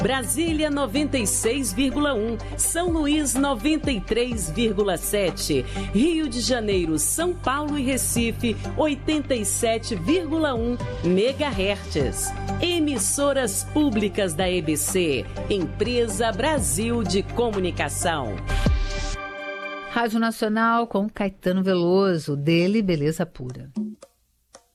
Brasília 96,1, São Luís 93,7, Rio de Janeiro, São Paulo e Recife 87,1 MHz. Emissoras públicas da EBC, Empresa Brasil de Comunicação. Rádio Nacional com Caetano Veloso, dele Beleza Pura.